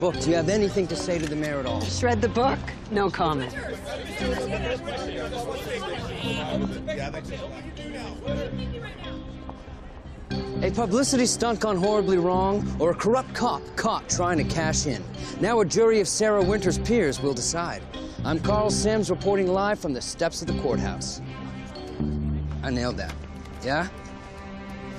Book, do you have anything to say to the mayor at all? Shred the book. No comment. A publicity stunt gone horribly wrong, or a corrupt cop caught trying to cash in. Now a jury of Sarah Winter's peers will decide. I'm Carl Sims reporting live from the steps of the courthouse. I nailed that. Yeah?